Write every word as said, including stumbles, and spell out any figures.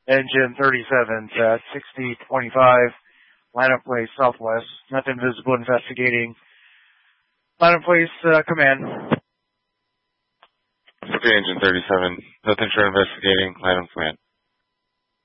Engine thirty-seven at sixty twenty-five, lineup place southwest. Nothing visible investigating. Lineup place, uh, command. Okay, engine thirty-seven. Nothing for investigating. Lineup command.